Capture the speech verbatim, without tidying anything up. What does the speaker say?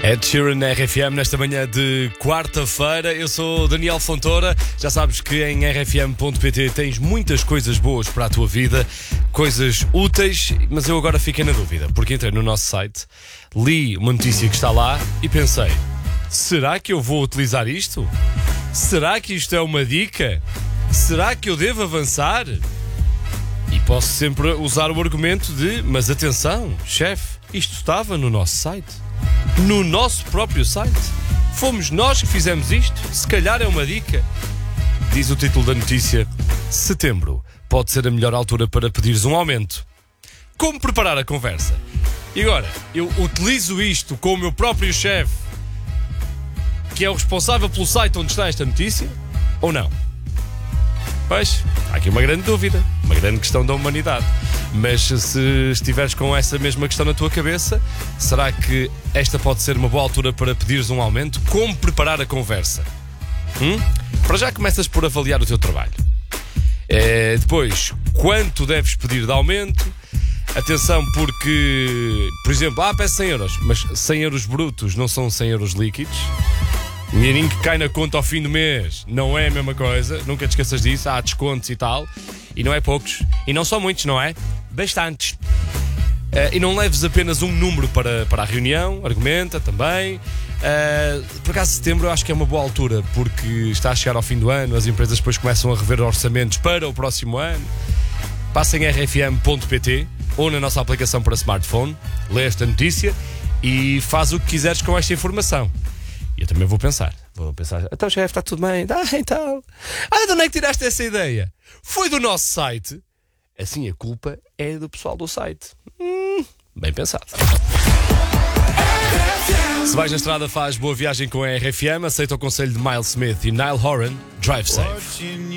Ed Sheeran na R F M nesta manhã de quarta-feira. Eu sou Daniel Fontoura. Já sabes que em r f m ponto p t tens muitas coisas boas para a tua vida, coisas úteis, mas eu agora fiquei na dúvida, porque entrei no nosso site, li uma notícia que está lá e pensei: será que eu vou utilizar isto? Será que isto é uma dica? Será que eu devo avançar? E posso sempre usar o argumento de: mas atenção, chefe, isto estava no nosso site. No nosso próprio site. Fomos nós que fizemos isto. Se calhar é uma dica. Diz o título da notícia: setembro pode ser a melhor altura para pedires um aumento. Como preparar a conversa? E agora, eu utilizo isto com o meu próprio chefe, que é o responsável pelo site onde está esta notícia, ou não? Pois, há aqui uma grande dúvida, uma grande questão da humanidade. Mas se estiveres com essa mesma questão na tua cabeça, será que esta pode ser uma boa altura para pedires um aumento? Como preparar a conversa? Hum? Para já começas por avaliar o teu trabalho. É, depois, quanto deves pedir de aumento? Atenção, porque, por exemplo, ah, peço cem euros, mas cem euros brutos não são cem euros líquidos. Dinheirinho que cai na conta ao fim do mês não é a mesma coisa, nunca te esqueças disso. Há descontos e tal, e não é poucos, e não são muitos, não é? Bastantes. Uh, e não leves apenas um número para, para a reunião, argumenta também. Uh, por acaso, setembro eu acho que é uma boa altura, porque está a chegar ao fim do ano, as empresas depois começam a rever orçamentos para o próximo ano. Passa em r f m ponto p t ou na nossa aplicação para smartphone, lê esta notícia e faz o que quiseres com esta informação. E eu também vou pensar, vou pensar, então chefe, está tudo bem? Ah, então. Ah, de onde é que tiraste essa ideia? Foi do nosso site? Assim a culpa é do pessoal do site. Hum, bem pensado. Se vais na estrada, faz boa viagem com a R F M, aceita o conselho de Miles Smith e Niall Horan, Drive Safe.